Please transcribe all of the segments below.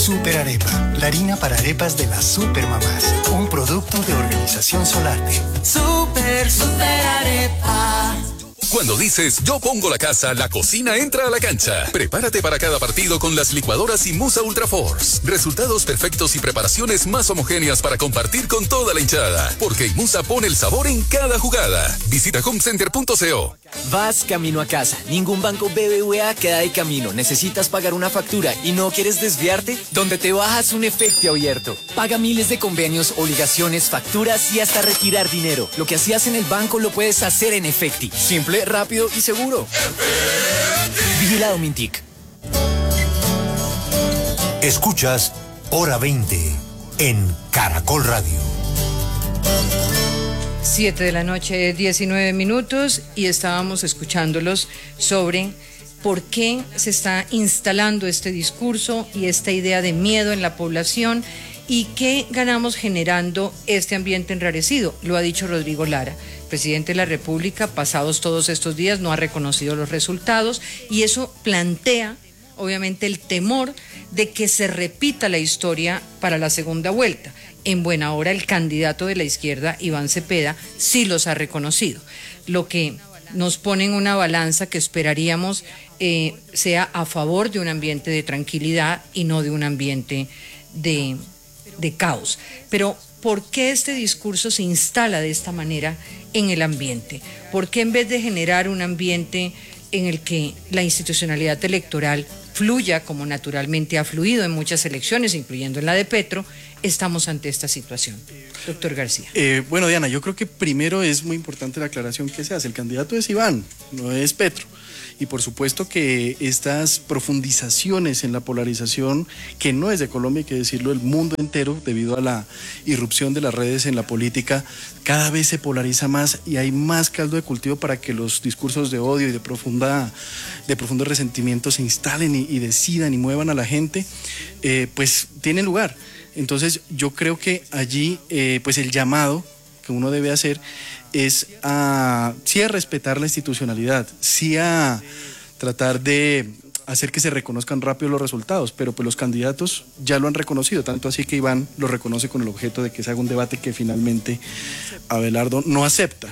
Super Arepa, la harina para arepas de las supermamás. Un producto de Organización Solarte. Super Arepa. Cuando dices yo pongo la casa, la cocina entra a la cancha. Prepárate para cada partido con las licuadoras Imusa Ultra Force. Resultados perfectos y preparaciones más homogéneas para compartir con toda la hinchada. Porque Imusa pone el sabor en cada jugada. Visita homecenter.co. Vas camino a casa. Ningún banco BBVA queda de camino. Necesitas pagar una factura y no quieres desviarte. Donde te bajas un efecto abierto. Paga miles de convenios, obligaciones, facturas y hasta retirar dinero. Lo que hacías en el banco lo puedes hacer en Efecti. Simple, rápido y seguro. Vigilado Mintic. Escuchas Hora 20 en Caracol Radio. 7:19 p.m. y estábamos escuchándolos sobre por qué se está instalando este discurso y esta idea de miedo en la población y qué ganamos generando este ambiente enrarecido. Lo ha dicho Rodrigo Lara. El presidente de la República, pasados todos estos días, no ha reconocido los resultados y eso plantea, obviamente, el temor de que se repita la historia para la segunda vuelta. En buena hora, el candidato de la izquierda, Iván Cepeda, sí los ha reconocido, lo que nos pone en una balanza que esperaríamos sea a favor de un ambiente de tranquilidad y no de un ambiente de caos. Pero, ¿por qué este discurso se instala de esta manera en el ambiente? ¿Por qué en vez de generar un ambiente en el que la institucionalidad electoral fluya como naturalmente ha fluido en muchas elecciones, incluyendo en la de Petro, estamos ante esta situación? Doctor García. Bueno, Diana, yo creo que primero es muy importante la aclaración que se hace. El candidato es Iván, no es Petro. Y por supuesto que estas profundizaciones en la polarización, que no es de Colombia, hay que decirlo, el mundo entero, debido a la irrupción de las redes en la política, cada vez se polariza más y hay más caldo de cultivo para que los discursos de odio y de profundo resentimiento se instalen y decidan y muevan a la gente, pues tiene lugar. Entonces yo creo que allí pues el llamado que uno debe hacer es sí a respetar la institucionalidad, sí a tratar de hacer que se reconozcan rápido los resultados, pero pues los candidatos ya lo han reconocido, tanto así que Iván lo reconoce con el objeto de que se haga un debate que finalmente Abelardo no acepta.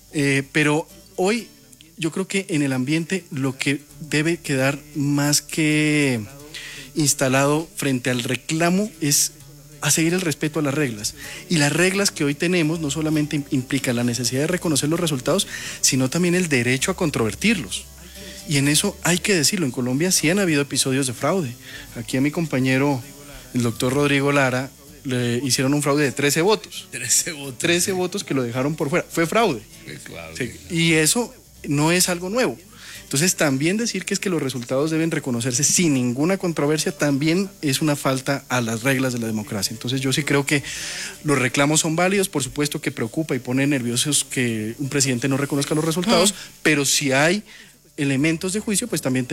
Pero hoy yo creo que en el ambiente lo que debe quedar más que instalado frente al reclamo es a seguir el respeto a las reglas. Y las reglas que hoy tenemos no solamente implican la necesidad de reconocer los resultados, sino también el derecho a controvertirlos. Y en eso hay que decirlo, en Colombia sí han habido episodios de fraude. Aquí a mi compañero, el doctor Rodrigo Lara, le hicieron un fraude de 13 votos. 13 votos que lo dejaron por fuera. Fue fraude. Claro. Sí. Y eso no es algo nuevo. Entonces también decir que es que los resultados deben reconocerse sin ninguna controversia también es una falta a las reglas de la democracia. Entonces yo sí creo que los reclamos son válidos, por supuesto que preocupa y pone nerviosos que un presidente no reconozca los resultados, pero si hay elementos de juicio, pues también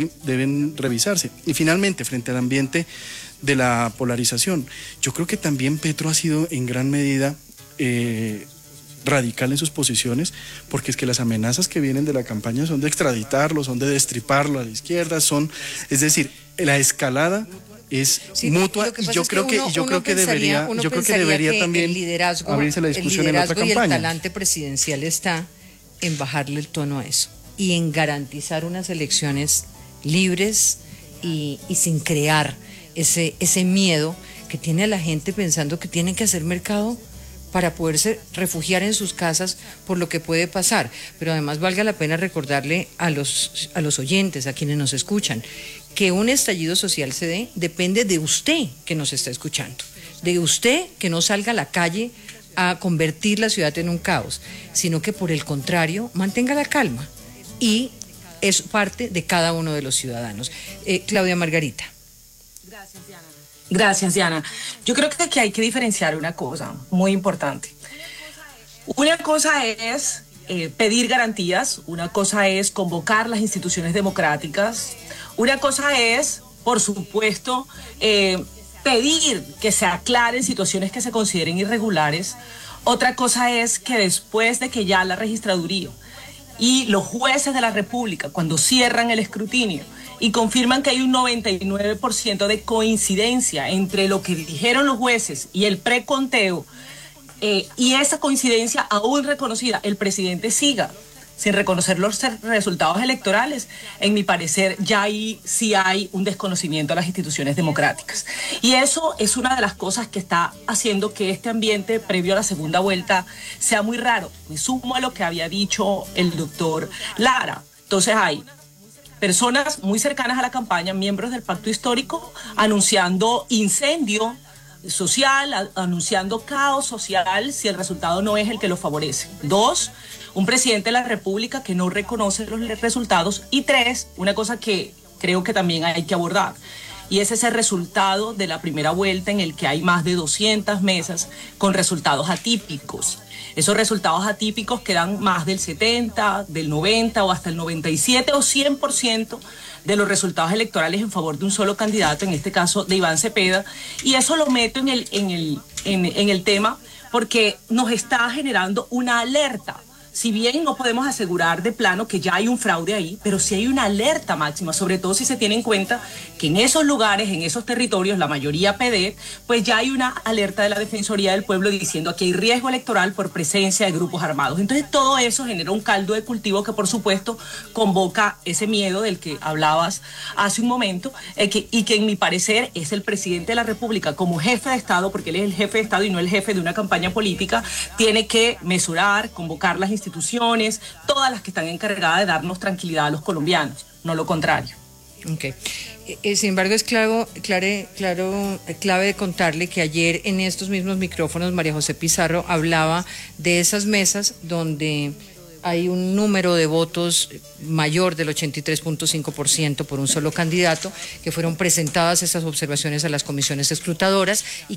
deben revisarse. Y finalmente, frente al ambiente de la polarización, yo creo que también Petro ha sido en gran medida radical en sus posiciones, porque es que las amenazas que vienen de la campaña son de extraditarlo, son de destriparlo a la izquierda, es decir, la escalada es mutua y yo creo que debería también abrirse la discusión en otra campaña. Y el talante presidencial está en bajarle el tono a eso y en garantizar unas elecciones libres y sin crear ese miedo que tiene a la gente pensando que tienen que hacer mercado para poderse refugiar en sus casas por lo que puede pasar. Pero además valga la pena recordarle a los oyentes, a quienes nos escuchan, que un estallido social se dé depende de usted que nos está escuchando, de usted que no salga a la calle a convertir la ciudad en un caos, sino que por el contrario mantenga la calma, y es parte de cada uno de los ciudadanos. Claudia Margarita. Gracias, Diana. Yo creo que aquí hay que diferenciar una cosa muy importante. Una cosa es pedir garantías, una cosa es convocar las instituciones democráticas, una cosa es, por supuesto, pedir que se aclaren situaciones que se consideren irregulares. Otra cosa es que después de que ya la registraduría y los jueces de la República, cuando cierran el escrutinio y confirman que hay un 99% de coincidencia entre lo que dijeron los jueces y el preconteo, y esa coincidencia aún reconocida, el presidente siga sin reconocer los resultados electorales, en mi parecer ya ahí sí hay un desconocimiento de las instituciones democráticas. Y eso es una de las cosas que está haciendo que este ambiente previo a la segunda vuelta sea muy raro. Me sumo a lo que había dicho el doctor Lara. Entonces hay personas muy cercanas a la campaña, miembros del pacto histórico, anunciando incendio social, anunciando caos social si el resultado no es el que lo favorece. 2, un presidente de la República que no reconoce los resultados. Y 3, una cosa que creo que también hay que abordar, y es ese resultado de la primera vuelta en el que hay más de 200 mesas con resultados atípicos. Esos resultados atípicos que dan más del 70, del 90 o hasta el 97 o 100% de los resultados electorales en favor de un solo candidato, en este caso de Iván Cepeda, y eso lo meto en el tema porque nos está generando una alerta. Si bien no podemos asegurar de plano que ya hay un fraude ahí, pero sí hay una alerta máxima, sobre todo si se tiene en cuenta que en esos lugares, en esos territorios, la mayoría PD, pues ya hay una alerta de la Defensoría del Pueblo diciendo que hay riesgo electoral por presencia de grupos armados. Entonces todo eso genera un caldo de cultivo que por supuesto convoca ese miedo del que hablabas hace un momento, y que en mi parecer es el presidente de la República como jefe de Estado, porque él es el jefe de Estado y no el jefe de una campaña política, tiene que mesurar, convocar las instituciones, todas las que están encargadas de darnos tranquilidad a los colombianos, no lo contrario. Okay. Sin embargo, es clave de contarle que ayer en estos mismos micrófonos María José Pizarro hablaba de esas mesas donde hay un número de votos mayor del 83.5% por un solo candidato, que fueron presentadas esas observaciones a las comisiones escrutadoras y